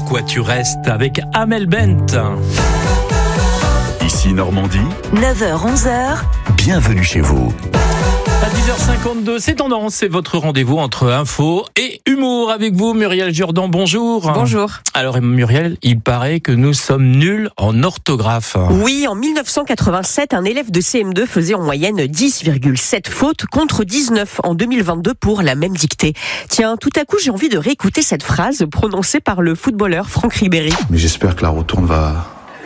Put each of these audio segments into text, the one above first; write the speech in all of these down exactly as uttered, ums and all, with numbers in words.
Pourquoi tu restes avec Amel Bent. Ici Normandie, neuf heures onze heures. Bienvenue chez vous. À dix heures cinquante-deux, c'est Tendance, c'est votre rendez-vous entre info et humour. Avec vous, Muriel Jourdan, bonjour. Bonjour. Alors Muriel, il paraît que nous sommes nuls en orthographe. Oui, en mille neuf cent quatre-vingt-sept, un élève de C M deux faisait en moyenne dix virgule sept fautes contre dix-neuf en deux mille vingt-deux pour la même dictée. Tiens, tout à coup, j'ai envie de réécouter cette phrase prononcée par le footballeur Franck Ribéry. Mais j'espère que la roue tourne va...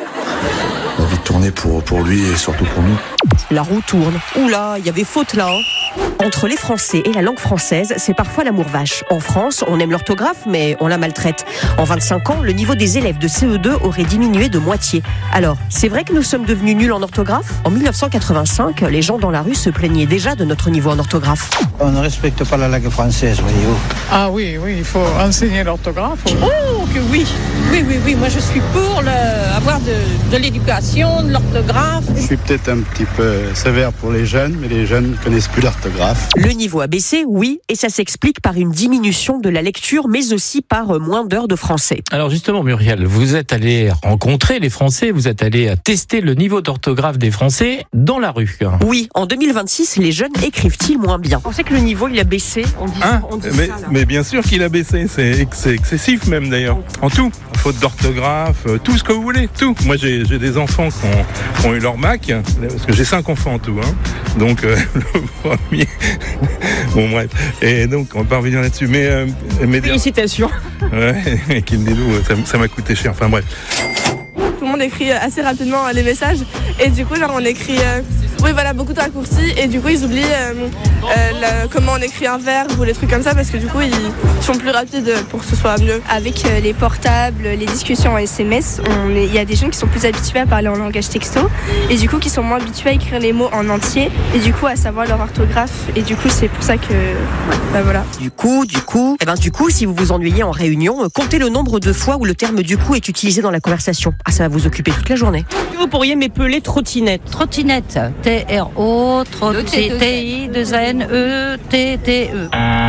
va vite tourner pour, pour lui et surtout pour nous. La roue tourne. Oula, il y avait faute là, hein. Entre les Français et la langue française, c'est parfois l'amour vache. En France, on aime l'orthographe, mais on la maltraite. En vingt-cinq ans, le niveau des élèves de C E deux aurait diminué de moitié. Alors, c'est vrai que nous sommes devenus nuls en orthographe ? En mille neuf cent quatre-vingt-cinq, les gens dans la rue se plaignaient déjà de notre niveau en orthographe. On ne respecte pas la langue française, voyez-vous. Ah oui, oui, il faut enseigner l'orthographe. Oh, que oui. Oui, oui, oui, moi je suis pour le, avoir de, de l'éducation, de l'orthographe. Je suis peut-être un petit peu sévère pour les jeunes, mais les jeunes ne connaissent plus l'orthographe. Le niveau a baissé, oui, et ça s'explique par une diminution de la lecture, mais aussi par moins d'heures de français. Alors justement, Muriel, vous êtes allé rencontrer les Français, vous êtes allé tester le niveau d'orthographe des Français dans la rue. Oui, en deux mille vingt-six, les jeunes écrivent-ils moins bien ? On sait que le niveau, il a baissé, on dit, hein on dit mais, ça. Là. Mais bien sûr qu'il a baissé, c'est, c'est excessif même d'ailleurs, en tout. Faute d'orthographe, tout ce que vous voulez, tout. Moi j'ai, j'ai des enfants qui ont, qui ont eu leur bac, parce que j'ai cinq enfants en tout, hein. Donc euh, le premier... Bon bref, et donc on va pas revenir là-dessus, mais... Euh, mais Félicitations. Ouais, qu'il me dit ça, ça m'a coûté cher, enfin bref. Tout le monde écrit assez rapidement les messages, et du coup genre on écrit... Euh... Oui, voilà, beaucoup de raccourcis, et du coup ils oublient euh, euh, le, comment on écrit un verbe ou les trucs comme ça, parce que du coup ils sont plus rapides pour que ce soit mieux. Avec euh, les portables, les discussions en S M S, il y a des gens qui sont plus habitués à parler en langage texto, et du coup qui sont moins habitués à écrire les mots en entier, et du coup à savoir leur orthographe, et du coup c'est pour ça que... Bah, voilà. Du coup, du coup... Eh ben du coup, si vous vous ennuyez en réunion, comptez le nombre de fois où le terme du coup est utilisé dans la conversation. Ah, ça va vous occuper toute la journée. Vous pourriez m'épeler trottinette. Trottinette. T R O, T I, deux N E, T T E.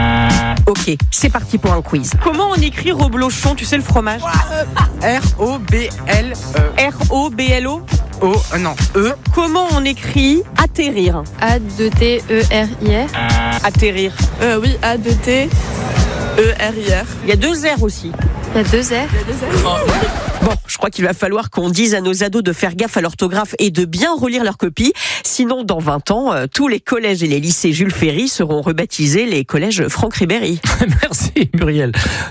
Ok, c'est parti pour un quiz. Comment on écrit reblochon, tu sais le fromage ? R O B L E. R O B L O O, euh, non, E. Comment on écrit atterrir ? A deux T E R I R. Atterrir. Euh, oui, A deux T E R I R. Il y a deux R aussi. Il y a deux R. Il y a deux R. Bon, je crois qu'il va falloir qu'on dise à nos ados de faire gaffe à l'orthographe et de bien relire leurs copies. Sinon, dans vingt ans, euh, tous les collèges et les lycées Jules Ferry seront rebaptisés les collèges Franck Ribéry. Merci Muriel.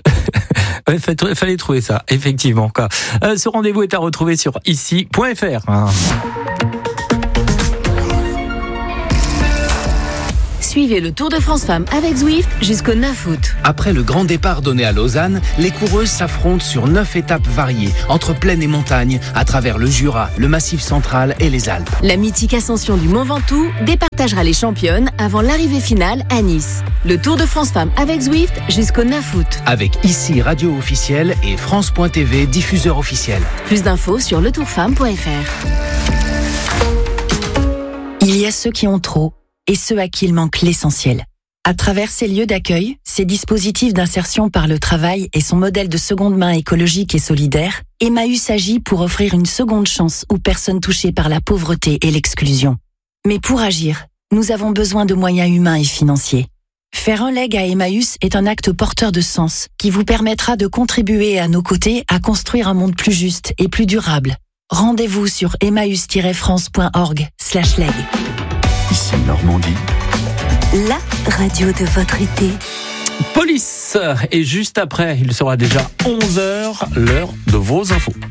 Il fallait trouver ça, effectivement. Euh, ce rendez-vous est à retrouver sur ici point F R. Suivez le Tour de France Femmes avec Zwift jusqu'au neuf août. Après le grand départ donné à Lausanne, les coureuses s'affrontent sur neuf étapes variées, entre plaine et montagne, à travers le Jura, le Massif central et les Alpes. La mythique ascension du Mont Ventoux départagera les championnes avant l'arrivée finale à Nice. Le Tour de France Femmes avec Zwift jusqu'au neuf août. Avec ici Radio officielle et France point T V diffuseur officiel. Plus d'infos sur le tour femme point F R. Il y a ceux qui ont trop et ceux à qui il manque l'essentiel. À travers ces lieux d'accueil, ces dispositifs d'insertion par le travail et son modèle de seconde main écologique et solidaire, Emmaüs agit pour offrir une seconde chance aux personnes touchées par la pauvreté et l'exclusion. Mais pour agir, nous avons besoin de moyens humains et financiers. Faire un leg à Emmaüs est un acte porteur de sens qui vous permettra de contribuer à nos côtés à construire un monde plus juste et plus durable. Rendez-vous sur emmaüs tiret france point org slash leg. Ici Normandie, la radio de votre été. Police. Et juste après, il sera déjà onze heures, l'heure de vos infos.